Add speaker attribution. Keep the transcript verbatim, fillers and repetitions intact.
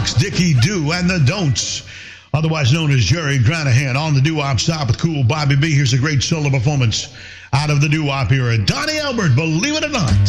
Speaker 1: Fox, Dickie Do, and the Don'ts, otherwise known as Jerry Granahan, on the doo-wop stop with Cool Bobby B. Here's a great solo performance out of the doo-wop era. Donnie Elbert, Believe It or Not.